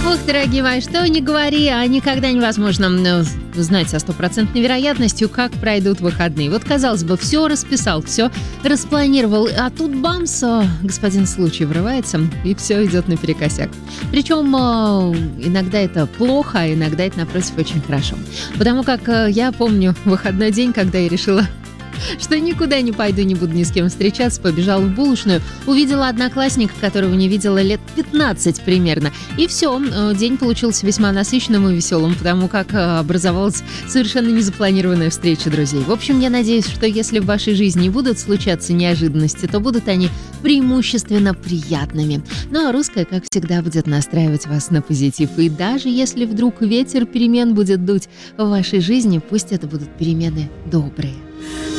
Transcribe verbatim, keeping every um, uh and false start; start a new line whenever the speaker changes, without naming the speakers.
Ох, дорогие мои, что не говори, а никогда невозможно м, знать со стопроцентной вероятностью, как пройдут выходные. Вот, казалось бы, все расписал, все распланировал, а тут бамс, а, господин случай врывается, и все идет наперекосяк. Причем а, иногда это плохо, а иногда это, напротив, очень хорошо. Потому как а, я помню выходной день, когда я решила, что никуда не пойду, не буду ни с кем встречаться, побежала в булочную, увидела одноклассника, которого не видела лет пятнадцать примерно. И все, день получился весьма насыщенным и веселым, потому как э, образовалась совершенно незапланированная встреча друзей. В общем, я надеюсь, что если в вашей жизни будут случаться неожиданности, то будут они преимущественно приятными. Ну а русская, как всегда, будет настраивать вас на позитив. И даже если вдруг ветер перемен будет дуть в вашей жизни, пусть это будут перемены добрые.